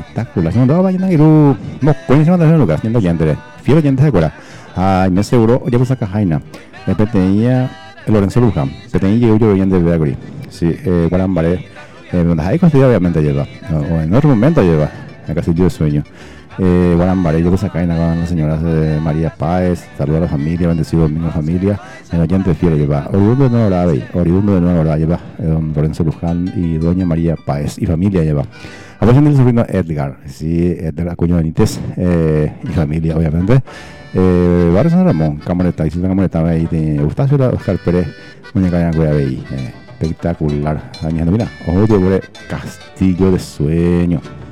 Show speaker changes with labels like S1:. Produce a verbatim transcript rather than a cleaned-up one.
S1: espectacular. Si no vayan a ir, no, con ese mandato Lucas, siendo oyente, fiel oyente de Cora. Ay, me seguro, ya pues acá Jaina. Después tenía Lorenzo Luján, que tenía yo yo oyente de Veracruz. Sí, eh, Guarambaré, eh, donde hay construido obviamente lleva, o en otro momento lleva, en Castillo de Sueño. Eh, Guarambaré, yo pues acá con las señoras eh, María Páez, saludos a la familia, bendecido domingo familia, el oyente fiel lleva, oriundo de Nueva Orada, oriundo de Nueva Orada lleva, eh, don Lorenzo Luján y doña María Páez y familia lleva. A veces del sobrino Edgar, sí, Edgar Acuña Benítez eh, y familia, obviamente. Eh, Barrio San Ramón, Camoneta, y si una camoneta ahí, de Eustacio Oscar Pérez, Muñeca de Anguilla ahí, eh, espectacular. Añadiendo, mira, ojo de Castillo de Sueño.